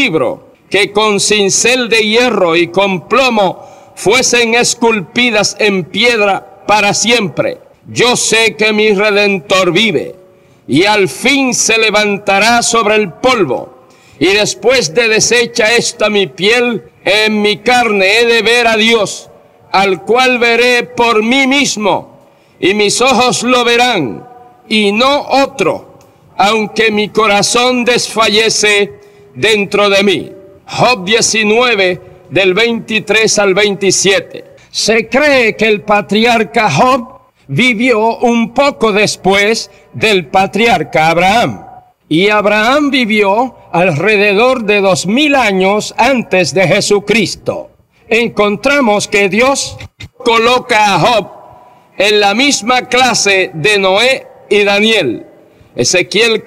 libro, que con cincel de hierro y con plomo fuesen esculpidas en piedra para siempre. Yo sé que mi Redentor vive, y al fin se levantará sobre el polvo, y después de deshecha esta mi piel, en mi carne he de ver a Dios, al cual veré por mí mismo, y mis ojos lo verán, y no otro, aunque mi corazón desfallece dentro de mí. Job 19, del 23 al 27. Se cree que el patriarca Job vivió un poco después del patriarca Abraham. Y Abraham vivió alrededor de 2000 años antes de Jesucristo. Encontramos que Dios coloca a Job en la misma clase de Noé y Daniel. Ezequiel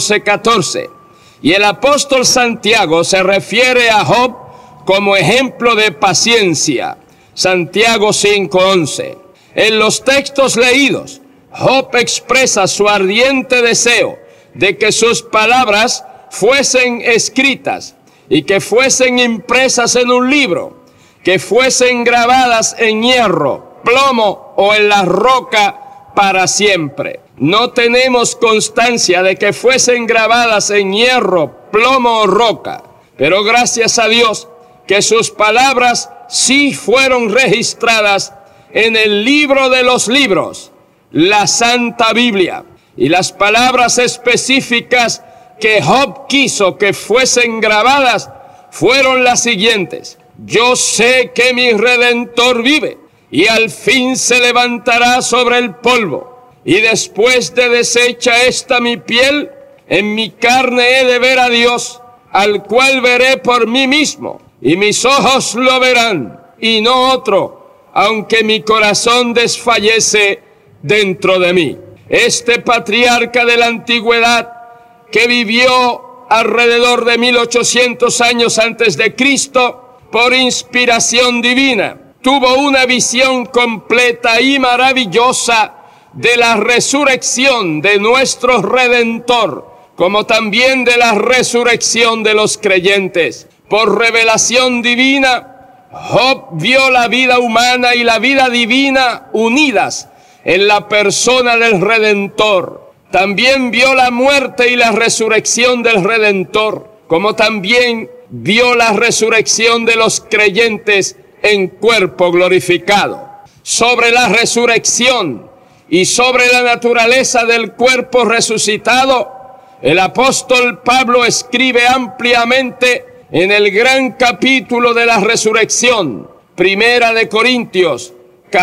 14:14. Y el apóstol Santiago se refiere a Job como ejemplo de paciencia. Santiago 5:11. En los textos leídos, Job expresa su ardiente deseo de que sus palabras fuesen escritas y que fuesen impresas en un libro, que fuesen grabadas en hierro, plomo o en la roca para siempre. No tenemos constancia de que fuesen grabadas en hierro, plomo o roca, pero gracias a Dios que sus palabras sí fueron registradas en el libro de los libros, la Santa Biblia. Y las palabras específicas que Job quiso que fuesen grabadas fueron las siguientes: yo sé que mi Redentor vive, y al fin se levantará sobre el polvo, y después de deshecha esta mi piel, en mi carne he de ver a Dios, al cual veré por mí mismo, y mis ojos lo verán, y no otro, aunque mi corazón desfallece dentro de mí. Este patriarca de la antigüedad, que vivió alrededor de 1800 años antes de Cristo, por inspiración divina, tuvo una visión completa y maravillosa de la resurrección de nuestro Redentor, como también de la resurrección de los creyentes. Por revelación divina, Job vio la vida humana y la vida divina unidas en la persona del Redentor. También vio la muerte y la resurrección del Redentor, como también vio la resurrección de los creyentes en cuerpo glorificado. Sobre la resurrección y sobre la naturaleza del cuerpo resucitado, el apóstol Pablo escribe ampliamente en el gran capítulo de la resurrección, Primera de Corintios,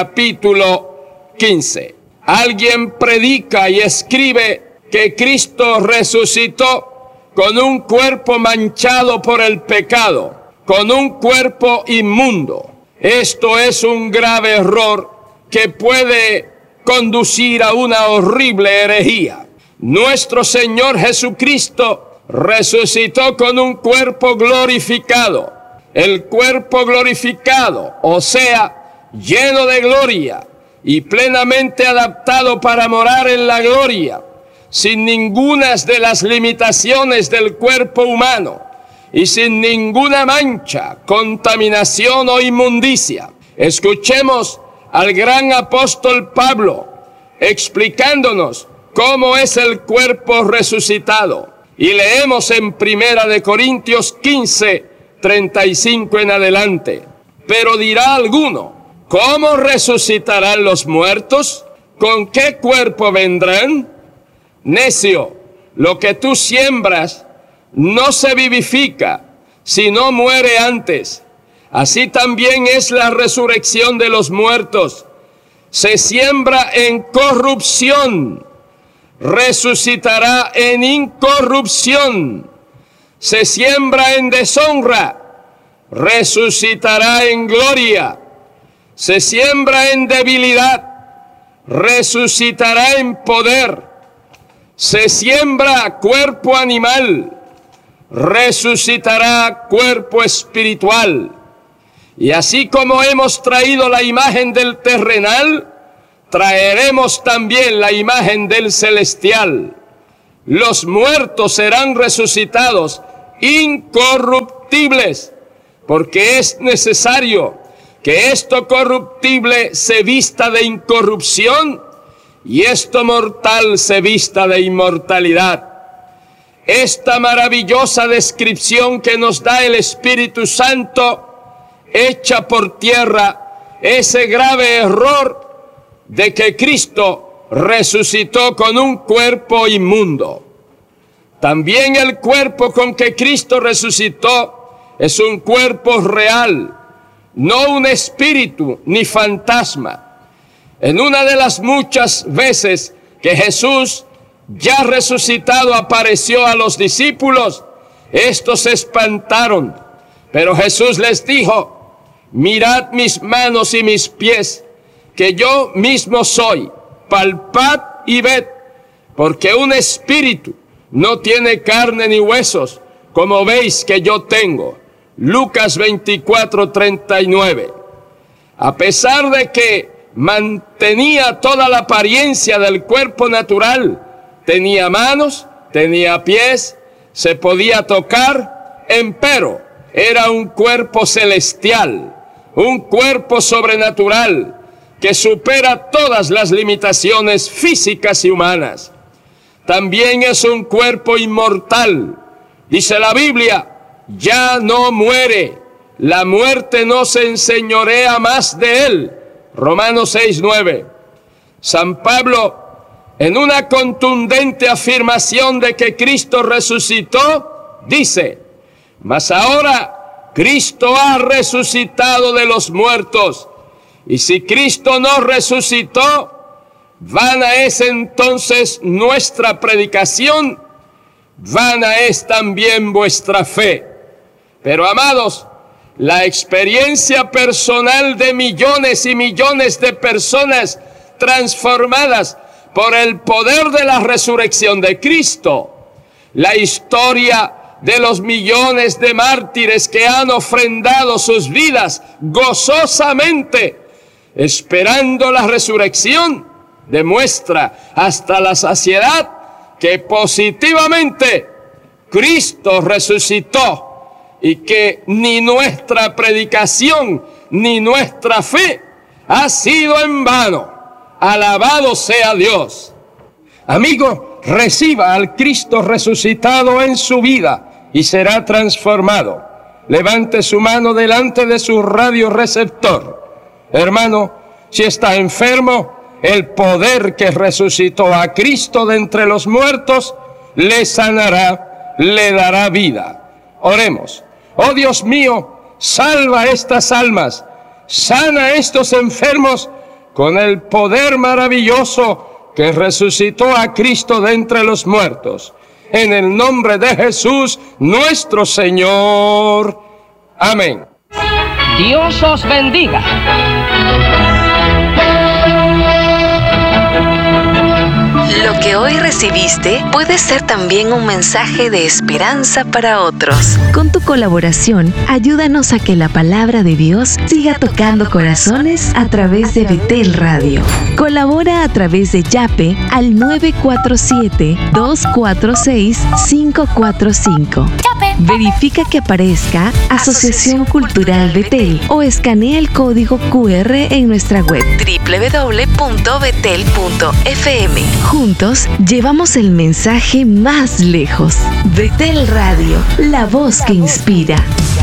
capítulo 15. Alguien predica y escribe que Cristo resucitó con un cuerpo manchado por el pecado, con un cuerpo inmundo. Esto es un grave error que puede conducir a una horrible herejía. Nuestro Señor Jesucristo resucitó con un cuerpo glorificado. El cuerpo glorificado, o sea, lleno de gloria y plenamente adaptado para morar en la gloria, sin ninguna de las limitaciones del cuerpo humano y sin ninguna mancha, contaminación o inmundicia. Escuchemos al gran apóstol Pablo explicándonos cómo es el cuerpo resucitado. Y leemos en Primera de Corintios 15, 35 en adelante. Pero dirá alguno, ¿cómo resucitarán los muertos? ¿Con qué cuerpo vendrán? Necio, lo que tú siembras no se vivifica, sino muere antes. Así también es la resurrección de los muertos. Se siembra en corrupción, resucitará en incorrupción. Se siembra en deshonra, resucitará en gloria. Se siembra en debilidad, resucitará en poder. Se siembra cuerpo animal, resucitará cuerpo espiritual. Y así como hemos traído la imagen del terrenal, traeremos también la imagen del celestial. Los muertos serán resucitados incorruptibles, porque es necesario que esto corruptible se vista de incorrupción y esto mortal se vista de inmortalidad. Esta maravillosa descripción que nos da el Espíritu Santo echa por tierra ese grave error de que Cristo resucitó con un cuerpo inmundo. También el cuerpo con que Cristo resucitó es un cuerpo real, no un espíritu ni fantasma. En una de las muchas veces que Jesús, ya resucitado, apareció a los discípulos, estos se espantaron, pero Jesús les dijo: mirad mis manos y mis pies, que yo mismo soy, palpad y ved, porque un espíritu no tiene carne ni huesos, como veis que yo tengo. Lucas 24:39. A pesar de que mantenía toda la apariencia del cuerpo natural, tenía manos, tenía pies, se podía tocar, empero era un cuerpo celestial, un cuerpo sobrenatural que supera todas las limitaciones físicas y humanas. También es un cuerpo inmortal. Dice la Biblia: ya no muere, la muerte no se enseñorea más de él. Romanos 6:9. San Pablo, en una contundente afirmación de que Cristo resucitó, dice: mas ahora Cristo ha resucitado de los muertos, y si Cristo no resucitó, vana es entonces nuestra predicación, vana es también vuestra fe. Pero, amados, la experiencia personal de millones y millones de personas transformadas por el poder de la resurrección de Cristo, la historia de los millones de mártires que han ofrendado sus vidas gozosamente, esperando la resurrección, demuestra hasta la saciedad que positivamente Cristo resucitó y que ni nuestra predicación ni nuestra fe ha sido en vano. Alabado sea Dios. Amigo, reciba al Cristo resucitado en su vida y será transformado. Levante su mano delante de su radioreceptor. Hermano, si está enfermo, el poder que resucitó a Cristo de entre los muertos le sanará, le dará vida. Oremos. Oh Dios mío, salva estas almas, sana a estos enfermos con el poder maravilloso que resucitó a Cristo de entre los muertos. En el nombre de Jesús, nuestro Señor. Amén. Dios os bendiga. Lo que hoy recibiste puede ser también un mensaje de esperanza para otros. Con tu colaboración, ayúdanos a que la palabra de Dios siga tocando corazones a través de Betel Radio. Colabora a través de Yape al 947-246-545. Verifica que aparezca Asociación Cultural Betel o escanea el código QR en nuestra web www.betel.fm. Juntos llevamos el mensaje más lejos. Betel Radio, la voz que inspira.